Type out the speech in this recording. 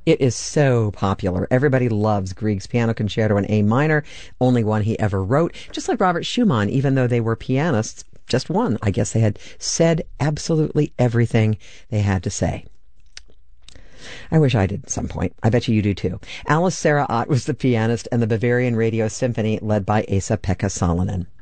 It is so popular. Everybody loves Grieg's Piano Concerto in A minor, only one he ever wrote. Just like Robert Schumann, even though they were pianists, just one. I guess they had said absolutely everything they had to say. I wish I did at some point. I bet you do too. Alice Sarah Ott was the pianist, and the Bavarian Radio Symphony led by Esa-Pekka Salonen.